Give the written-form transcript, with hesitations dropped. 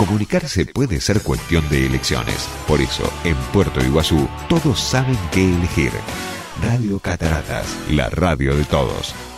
Comunicarse puede ser cuestión de elecciones. Por eso, en Puerto Iguazú, todos saben qué elegir. Radio Cataratas, la radio de todos.